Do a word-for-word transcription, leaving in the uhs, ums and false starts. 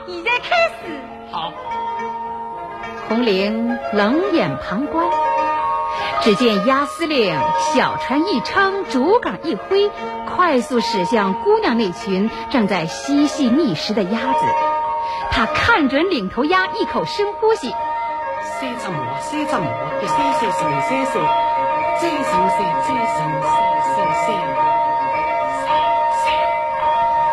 现在开始。 好。 红绫冷眼旁观，只见鸭司令小船一撑，竹竿一挥，快速驶向姑娘那群正在嬉戏觅食的鸭子。他看准领头鸭，一口深呼吸， 塞着磨，塞着磨，塞塞塞塞塞，塞塞塞塞塞塞塞。